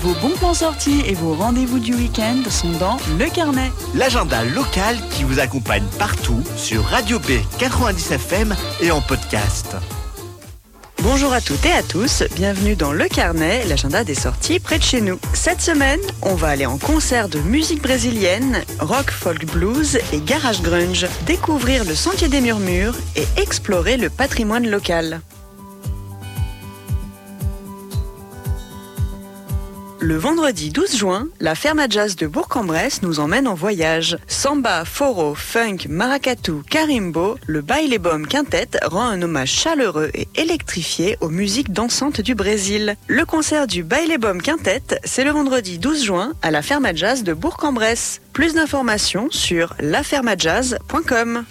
Vos bons plans sortis et vos rendez-vous du week-end sont dans Le Carnet. L'agenda local qui vous accompagne partout sur Radio B 90 FM et en podcast. Bonjour à toutes et à tous, bienvenue dans Le Carnet, l'agenda des sorties près de chez nous. Cette semaine, on va aller en concert de musique brésilienne, rock, folk, blues et garage grunge, découvrir le Sentier des Murmures et explorer le patrimoine local. Le vendredi 12 juin, la ferme à jazz de Bourg-en-Bresse nous emmène en voyage. Samba, foro, funk, maracatu, carimbo, le Baile Bom Quintet rend un hommage chaleureux et électrifié aux musiques dansantes du Brésil. Le concert du Baile Bom Quintet, c'est le vendredi 12 juin à la ferme à jazz de Bourg-en-Bresse. Plus d'informations sur lafermajazz.com.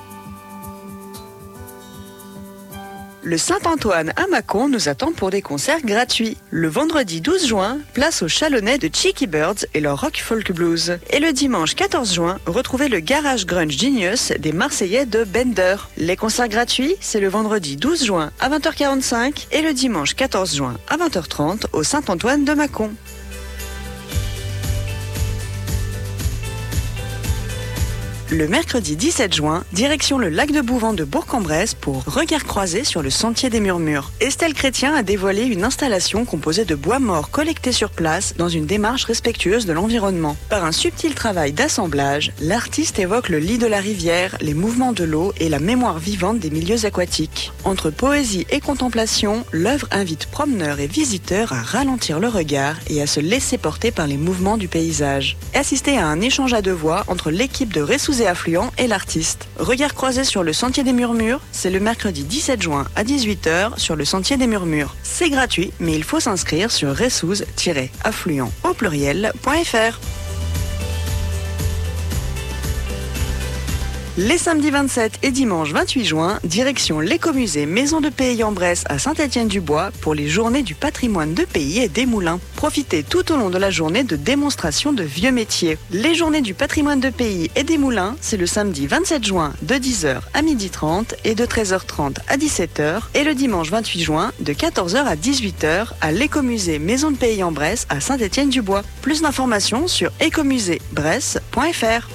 Le Saint-Antoine à Mâcon nous attend pour des concerts gratuits. Le vendredi 12 juin, place au Chalonnais de Cheeky Birds et leur rock folk blues. Et le dimanche 14 juin, retrouvez le garage grunge Genius des Marseillais de Bender. Les concerts gratuits, c'est le vendredi 12 juin à 20h45 et le dimanche 14 juin à 20h30 au Saint-Antoine de Mâcon. Le mercredi 17 juin, direction le lac de Bouvant de Bourg-en-Bresse pour regard croisé sur le Sentier des Murmures. Estelle Chrétien a dévoilé une installation composée de bois mort collecté sur place dans une démarche respectueuse de l'environnement. Par un subtil travail d'assemblage, l'artiste évoque le lit de la rivière, les mouvements de l'eau et la mémoire vivante des milieux aquatiques. Entre poésie et contemplation, l'œuvre invite promeneurs et visiteurs à ralentir le regard et à se laisser porter par les mouvements du paysage. Assistez à un échange à deux voix entre l'équipe de Ressous et Affluents et l'artiste. Regard croisé sur le Sentier des Murmures, c'est le mercredi 17 juin à 18h sur le Sentier des Murmures. C'est gratuit, mais il faut s'inscrire sur ressous-affluents au pluriel.fr. Les samedis 27 et dimanche 28 juin, direction l'écomusée Maison de Pays-en-Bresse à Saint-Étienne-du-Bois pour les journées du patrimoine de pays et des moulins. Profitez tout au long de la journée de démonstrations de vieux métiers. Les journées du patrimoine de pays et des moulins, c'est le samedi 27 juin de 10h à 12h30 et de 13h30 à 17h et le dimanche 28 juin de 14h à 18h à l'écomusée Maison de Pays-en-Bresse à Saint-Étienne-du-Bois. Plus d'informations sur écomuséebresse.fr.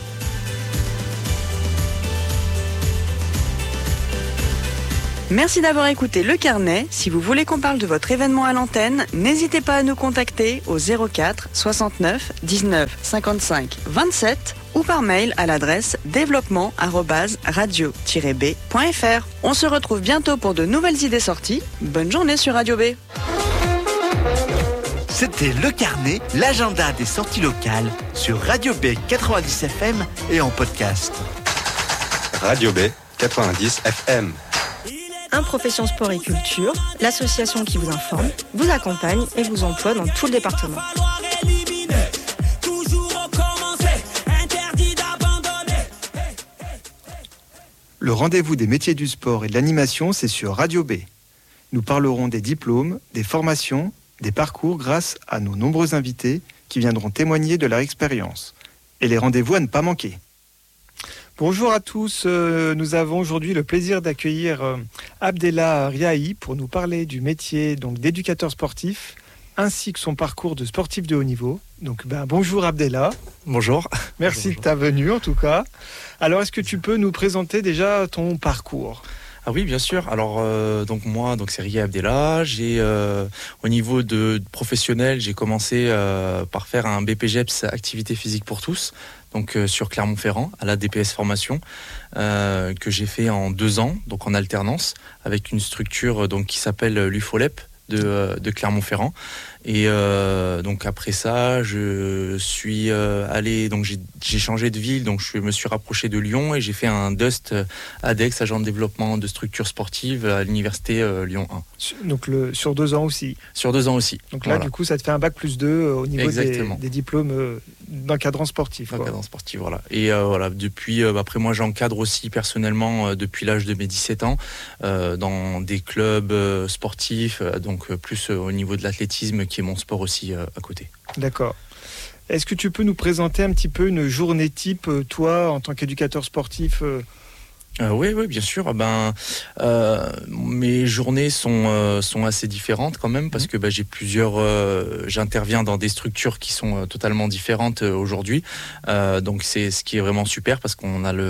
Merci d'avoir écouté Le Carnet. Si vous voulez qu'on parle de votre événement à l'antenne, n'hésitez pas à nous contacter au 04 69 19 55 27 ou par mail à l'adresse développement@radio-b.fr. On se retrouve bientôt pour de nouvelles idées sorties. Bonne journée sur Radio B. C'était Le Carnet, l'agenda des sorties locales sur Radio B 90 FM et en podcast. Radio B 90 FM. Un Profession Sport et Culture, l'association qui vous informe, vous accompagne et vous emploie dans tout le département. Le rendez-vous des métiers du sport et de l'animation, c'est sur Radio B. Nous parlerons des diplômes, des formations, des parcours grâce à nos nombreux invités qui viendront témoigner de leur expérience. Et les rendez-vous à ne pas manquer. Bonjour à tous, nous avons aujourd'hui le plaisir d'accueillir Abdellah Riahi pour nous parler du métier d'éducateur sportif ainsi que son parcours de sportif de haut niveau. Donc bonjour Abdellah. Bonjour. Merci bonjour. De ta venue en tout cas. Alors est-ce que tu peux nous présenter déjà ton parcours ? Ah oui, bien sûr. Alors moi, c'est Riahi Abdellah. Au niveau de professionnel, j'ai commencé par faire un BPGEPS activité physique pour tous. Donc sur Clermont-Ferrand, à la DPS formation, que j'ai fait en 2 ans, donc en alternance, avec une structure qui s'appelle l'UFOLEP de Clermont-Ferrand. Et donc après ça, je suis allé, donc j'ai changé de ville, donc je me suis rapproché de Lyon et j'ai fait un DUST ADEX, agent de développement de structures sportives à l'université Lyon 1. Donc sur 2 ans aussi. Sur 2 ans aussi. Donc là, voilà. Du coup, ça te fait un bac plus 2 au niveau des diplômes d'encadrant sportif. D'encadrant sportif, voilà. Et voilà, depuis, après moi, j'encadre aussi personnellement depuis l'âge de mes 17 ans dans des clubs sportifs, donc plus au niveau de l'athlétisme, qui est mon sport aussi à côté. D'accord. Est-ce que tu peux nous présenter un petit peu une journée type, toi, en tant qu'éducateur sportif Oui, bien sûr. Mes journées sont assez différentes quand même parce que j'ai j'interviens dans des structures qui sont totalement différentes aujourd'hui. Donc c'est ce qui est vraiment super parce qu'on a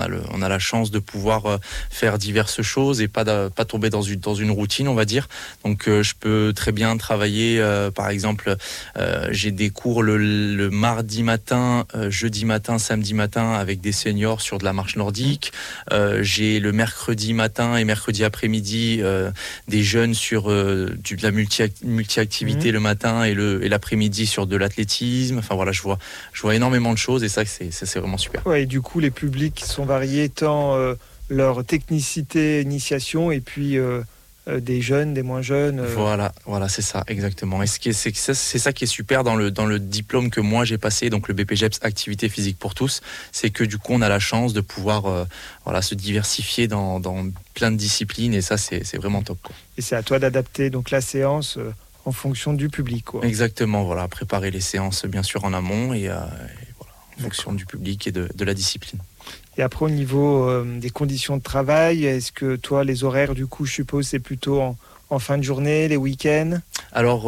la chance de pouvoir faire diverses choses et pas tomber dans une routine, on va dire. Donc je peux très bien travailler. Par exemple, j'ai des cours le mardi matin, jeudi matin, samedi matin avec des seniors sur de la marche nordique. J'ai le mercredi matin et mercredi après-midi des jeunes sur de la multi-activité le matin et l'après-midi sur de l'athlétisme. Enfin voilà, je vois énormément de choses et ça c'est vraiment super. Ouais, et du coup, les publics sont variés tant leur technicité, initiation et puis des jeunes, des moins jeunes. Voilà, c'est ça, exactement. Et c'est ça qui est super dans le diplôme que moi j'ai passé, donc le BPGEPS Activité Physique pour tous, c'est que du coup on a la chance de pouvoir se diversifier dans plein de disciplines et ça c'est vraiment top, quoi. Et c'est à toi d'adapter donc la séance en fonction du public, quoi. Exactement, voilà, préparer les séances bien sûr en amont et voilà, en fonction du public et de la discipline. Et après, au niveau des conditions de travail, est-ce que toi, les horaires, du coup, je suppose, c'est plutôt en fin de journée, les week-ends ? Alors,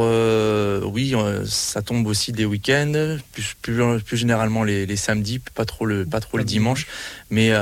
oui, ça tombe aussi des week-ends, plus généralement les samedis, pas trop le dimanche, mais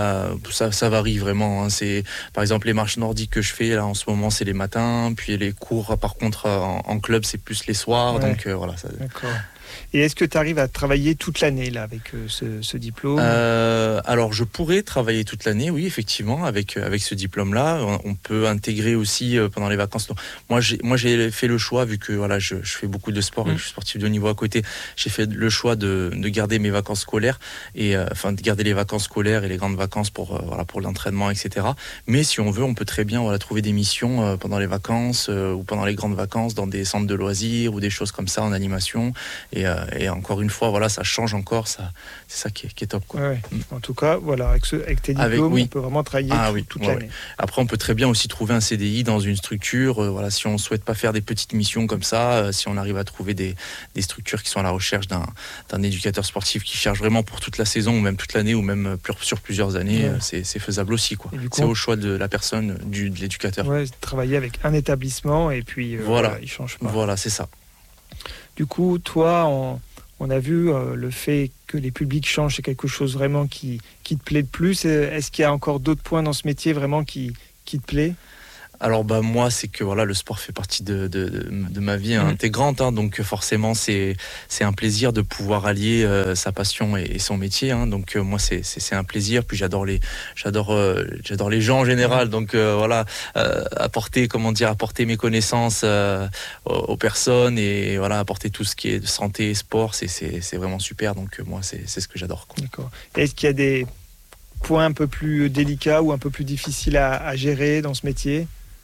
ça varie vraiment, hein. C'est, par exemple, les marches nordiques que je fais, là, en ce moment, c'est les matins, puis les cours, par contre, en club, c'est plus les soirs, ouais. Donc voilà. Ça... D'accord. Et est-ce que tu arrives à travailler toute l'année là avec ce diplôme ? Alors je pourrais travailler toute l'année, oui, effectivement, avec ce diplôme-là. On peut intégrer aussi pendant les vacances. Donc, moi j'ai fait le choix, vu que voilà, je fais beaucoup de sport et que je suis sportif de haut niveau à côté, j'ai fait le choix de garder mes vacances scolaires et de garder les vacances scolaires et les grandes vacances pour l'entraînement, etc. Mais si on veut, on peut très bien trouver des missions pendant les vacances ou pendant les grandes vacances dans des centres de loisirs ou des choses comme ça en animation. Et encore une fois, voilà, ça change encore, c'est ça qui est top, quoi. Ouais. En tout cas, voilà, avec tes diplômes, on peut vraiment travailler toute l'année. Ouais. Après, on peut très bien aussi trouver un CDI dans une structure. Voilà, si on ne souhaite pas faire des petites missions comme ça, si on arrive à trouver des structures qui sont à la recherche d'un éducateur sportif qui cherche vraiment pour toute la saison ou même toute l'année ou même sur plusieurs années, c'est faisable aussi, quoi. C'est au choix de la personne, de l'éducateur. Ouais, travailler avec un établissement et puis il change pas. Voilà, c'est ça. Du coup, toi, on a vu le fait que les publics changent, c'est quelque chose vraiment qui te plaît de plus. Est-ce qu'il y a encore d'autres points dans ce métier vraiment qui te plaît ? Alors moi c'est que voilà, le sport fait partie de ma vie intégrante, hein, donc forcément c'est un plaisir de pouvoir allier sa passion et son métier, hein, donc moi c'est un plaisir. Puis j'adore les gens en général, donc voilà, apporter mes connaissances aux personnes et voilà, apporter tout ce qui est de santé et sport, c'est vraiment super, donc moi c'est ce que j'adore, quoi. D'accord. Et est-ce qu'il y a des points un peu plus délicats ou un peu plus difficiles à gérer dans ce métier ?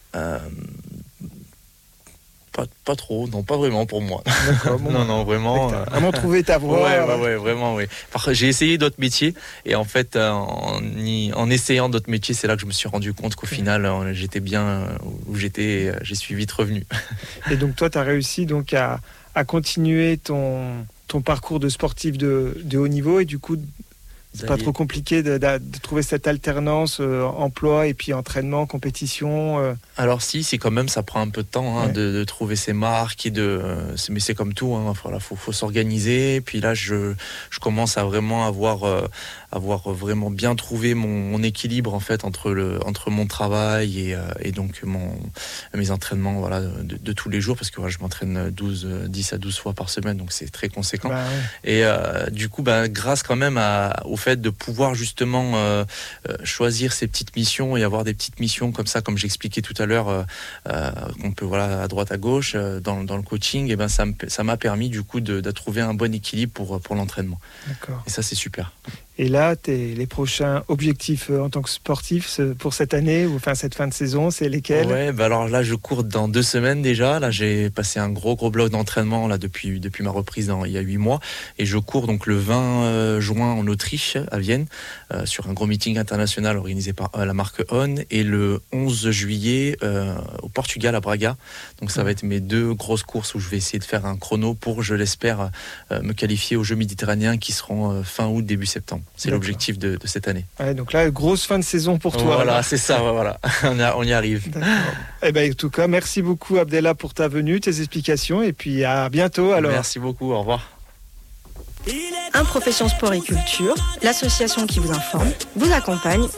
Pas trop, non, pas vraiment pour moi. D'accord, bon, non, vraiment. Vraiment trouvé ta voie. Ouais, vraiment, oui. J'ai essayé d'autres métiers et en fait, en essayant d'autres métiers, c'est là que je me suis rendu compte qu'au final, j'étais bien où j'étais et j'y suis vite revenu. Et donc toi, tu as réussi donc à continuer ton parcours de sportif de haut niveau et du coup... C'est pas trop compliqué de trouver cette alternance emploi et puis entraînement, compétition. Alors si, c'est quand même, ça prend un peu de temps de trouver ses marques mais c'est comme tout, hein, voilà, faut s'organiser. Puis là, je commence à vraiment avoir vraiment bien trouvé mon équilibre en fait entre mon travail et donc mes entraînements, voilà, de tous les jours, parce que voilà, je m'entraîne 10 à 12 fois par semaine, donc c'est très conséquent. Et du coup, grâce quand même au fait de pouvoir justement choisir ces petites missions et avoir des petites missions comme ça, comme j'expliquais tout à l'heure, qu'on peut voilà à droite à gauche dans le coaching, et ça m'a permis du coup de trouver un bon équilibre pour l'entraînement. D'accord. Et ça c'est super. Et là, les prochains objectifs en tant que sportif pour cette année ou enfin cette fin de saison, c'est lesquels ? Ouais, alors là, je cours dans 2 semaines déjà. Là, j'ai passé un gros bloc d'entraînement là depuis ma reprise il y a 8 mois, et je cours donc le 20 juin en Autriche, à Vienne, sur un gros meeting international organisé par la marque On, et le 11 juillet au Portugal, à Braga. Donc ça va être mes 2 grosses courses où je vais essayer de faire un chrono pour, je l'espère, me qualifier aux Jeux méditerranéens qui seront fin août, début septembre. C'est D'accord. l'objectif de cette année. Ouais, donc là, grosse fin de saison pour toi. Voilà, alors. c'est ça, voilà. On y arrive. D'accord. Eh ben, en tout cas, merci beaucoup Abdellah pour ta venue, tes explications, et puis à bientôt alors. Merci beaucoup, au revoir. Un Profession Sport et Culture, l'association qui vous informe, vous accompagne